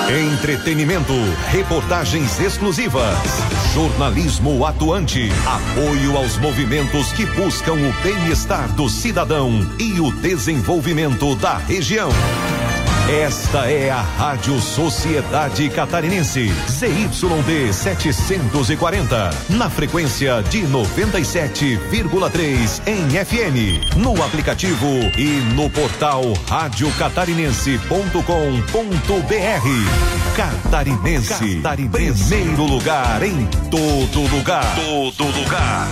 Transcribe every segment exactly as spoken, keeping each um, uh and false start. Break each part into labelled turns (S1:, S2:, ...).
S1: Entretenimento, reportagens exclusivas, jornalismo atuante, apoio aos movimentos que buscam o bem-estar do cidadão e o desenvolvimento da região. Esta é a Rádio Sociedade Catarinense, Z Y D setecentos e quarenta, na frequência de noventa e sete vírgula três em F M, no aplicativo e no portal rádio catarinense ponto com ponto b r. Catarinense, Catarinense, primeiro lugar em todo lugar. Todo lugar.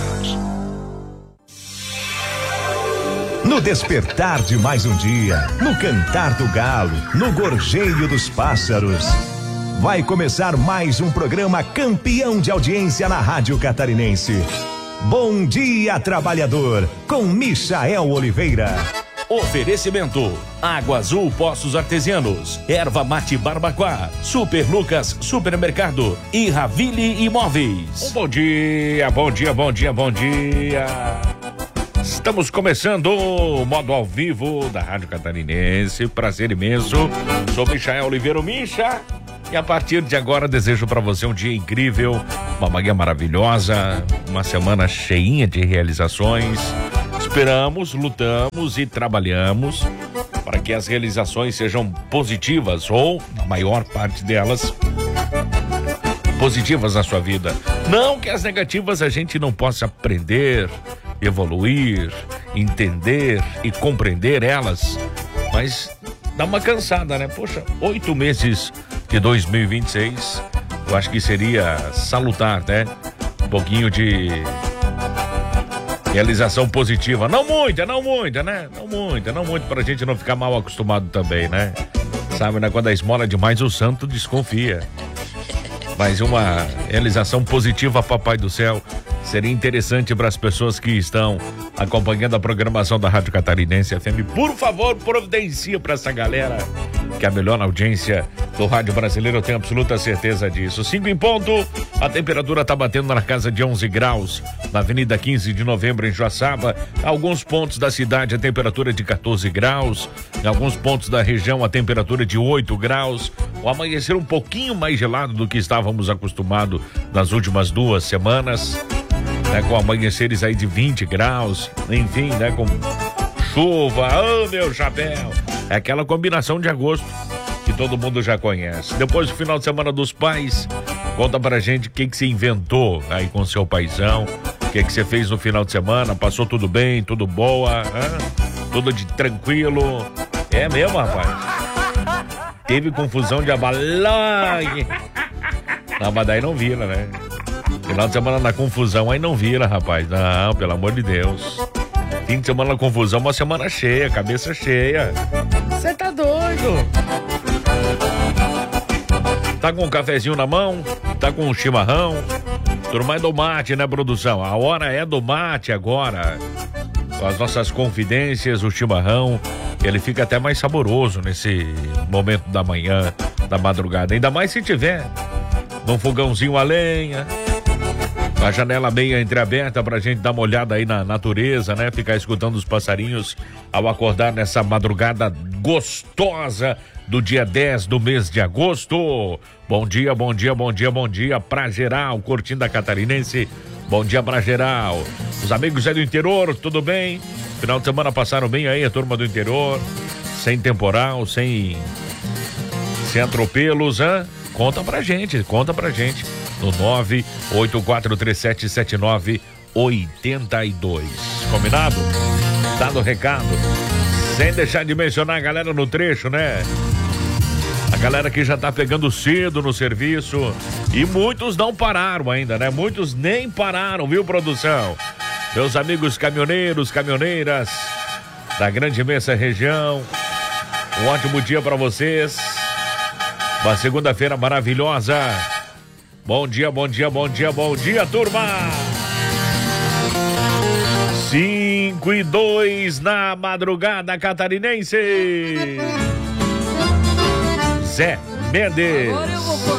S2: No despertar de mais um dia, no cantar do galo, no gorjeio dos pássaros. Vai começar mais um programa campeão de audiência na Rádio Catarinense. Bom Dia Trabalhador, com Michael Oliveira.
S3: Oferecimento: Água Azul Poços Artesianos, Erva Mate Barbacoa, Super Lucas Supermercado e Ravile Imóveis. Um bom dia, bom dia, bom dia, bom dia. Estamos começando o modo ao vivo da Rádio Catarinense. Prazer imenso. Sou Michael Oliveira, Micha. E a partir de agora desejo para você um dia incrível, uma manhã maravilhosa, uma semana cheinha de realizações. Esperamos, lutamos e trabalhamos para que as realizações sejam positivas, ou a maior parte delas positivas na sua vida. Não que as negativas a gente não possa aprender, evoluir, entender e compreender elas, mas dá uma cansada, né? Poxa, oito meses de dois mil e vinte e seis, eu acho que seria salutar, né? Um pouquinho de realização positiva, não muita, não muita, né? Não muita, não muito, pra gente não ficar mal acostumado também, né? Sabe, né? Quando a esmola é demais, o santo desconfia. Mas uma realização positiva, papai do céu, seria interessante para as pessoas que estão acompanhando a programação da Rádio Catarinense F M. Por favor, providencia para essa galera, que é a melhor audiência do rádio brasileiro, eu tenho absoluta certeza disso. Cinco em ponto, a temperatura está batendo na casa de onze graus, na Avenida quinze de Novembro, em Joaçaba. Alguns pontos da cidade, a temperatura é de quatorze graus, em alguns pontos da região, a temperatura é de oito graus. O amanhecer um pouquinho mais gelado do que estávamos acostumados nas últimas duas semanas. Né, com amanheceres aí de vinte graus, enfim, né, com chuva, oh meu chapéu, é aquela combinação de agosto que todo mundo já conhece. Depois do final de semana dos pais, conta pra gente o que que você inventou aí com seu paizão, o que que você fez no final de semana, passou tudo bem, tudo boa, hein? Tudo de tranquilo, é mesmo, rapaz? Teve confusão de abalão, não, mas daí não vira, né? Final de semana na confusão, aí não vira, rapaz. Não, pelo amor de Deus. Fim de semana na confusão, uma semana cheia, cabeça cheia. Você tá doido? Tá com um cafezinho na mão? Tá com um chimarrão? Turma é do mate, né, produção? A hora é do mate agora. Com as nossas confidências, o chimarrão, ele fica até mais saboroso nesse momento da manhã, da madrugada. Ainda mais se tiver num fogãozinho a lenha, a janela meio entreaberta pra gente dar uma olhada aí na natureza, né? Ficar escutando os passarinhos ao acordar nessa madrugada gostosa do dia dez do mês de agosto. Bom dia, bom dia, bom dia, bom dia pra geral, curtindo a Catarinense. Bom dia pra geral. Os amigos aí do interior, tudo bem? Final de semana passaram bem aí, a turma do interior? Sem temporal, sem, sem atropelos, hein? Conta pra gente, conta pra gente. No nove oito quatro três sete sete nove oito dois. Combinado? Dado o recado. Sem deixar de mencionar a galera no trecho, né? A galera que já tá pegando cedo no serviço. E muitos não pararam ainda, né? Muitos nem pararam, viu, produção? Meus amigos caminhoneiros, caminhoneiras da grande imensa região, um ótimo dia pra vocês. Uma segunda-feira maravilhosa. Bom dia, bom dia, bom dia, bom dia, turma! Cinco e dois na madrugada catarinense. Zé Mendes.